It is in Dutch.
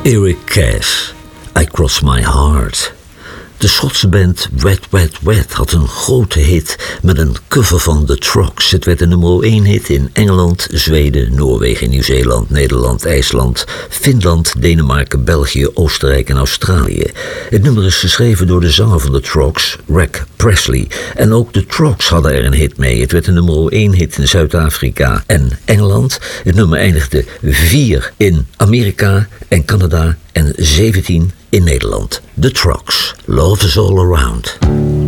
Eric Cass, I Cross My Heart. De Schotse band Wet Wet Wet had een grote hit met een cover van The Trucks. Het werd een nummer 1 hit in Engeland, Zweden, Noorwegen, Nieuw-Zeeland, Nederland, IJsland, Finland, Denemarken, België, Oostenrijk en Australië. Het nummer is geschreven door de zanger van The Trucks, Rick Presley. En ook The Trucks hadden er een hit mee. Het werd een nummer 1 hit in Zuid-Afrika en Engeland. Het nummer eindigde 4 in Amerika en Canada en 17 in Nederland. The Trucks, Love is All Around.